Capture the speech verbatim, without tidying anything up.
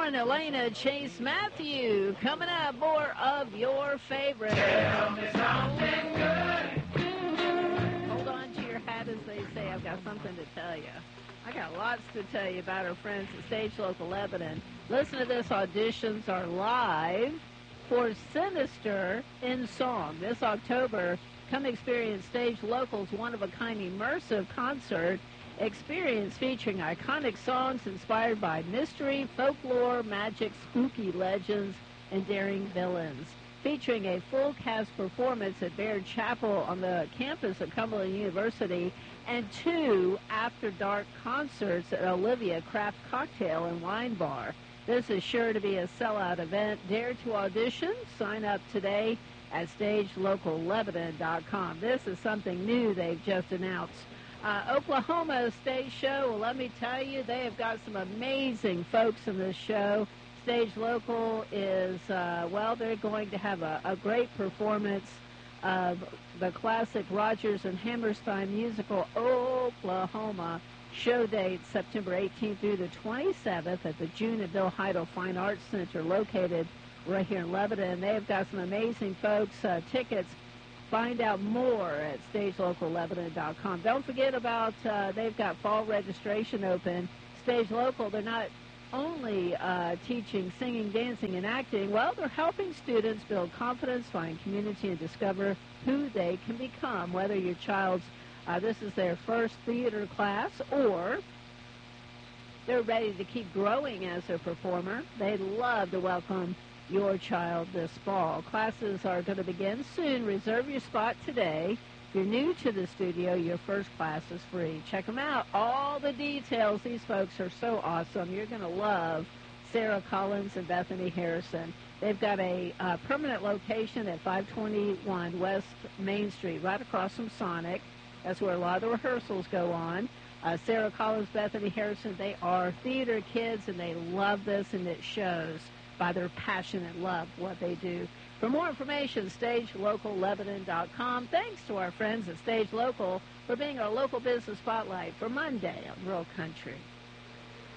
one, Elena Chase Matthew. Coming up, more of your favorites. Tell me something good. Hold on to your hat, as they say. I've got something to tell you. I got lots to tell you about our friends at Stage Local Lebanon. Listen to this. Auditions are live for Sinister in Song. This October, come experience Stage Local's one-of-a-kind immersive concert experience featuring iconic songs inspired by mystery, folklore, magic, spooky legends, and daring villains. Featuring a full cast performance at Baird Chapel on the campus of Cumberland University and two after-dark concerts at Olivia Craft Cocktail and Wine Bar. This is sure to be a sellout event. Dare to audition? Sign up today at stage local lebanon dot com. This is something new they've just announced. Uh, Oklahoma Stage Show, well, let me tell you, they have got some amazing folks in this show. Stage Local is, uh, well, they're going to have a, a great performance of the classic Rodgers and Hammerstein musical Oklahoma. Show date September eighteenth through the twenty-seventh at the June and Bill Heidel Fine Arts Center located right here in Lebanon. They have got some amazing folks. Uh, tickets, find out more at stage local lebanon dot com. Don't forget about, uh, they've got fall registration open. Stage Local, they're not only uh, teaching singing, dancing, and acting. Well, they're helping students build confidence, find community, and discover who they can become, whether your child's, uh, this is their first theater class, or they're ready to keep growing as a performer. They'd love to welcome your child this fall. Classes are going to begin soon. Reserve your spot today. If you're new to the studio, your first class is free. Check them out. All the details. These folks are so awesome. You're going to love Sarah Collins and Bethany Harrison. They've got a uh, permanent location at five twenty-one West Main Street, right across from Sonic. That's where a lot of the rehearsals go on. Uh, Sarah Collins, Bethany Harrison, they are theater kids, and they love this, and it shows by their passion and love what they do. For more information, stage local lebanon dot com. Thanks to our friends at Stage Local for being our local business spotlight for Monday on Rural Country.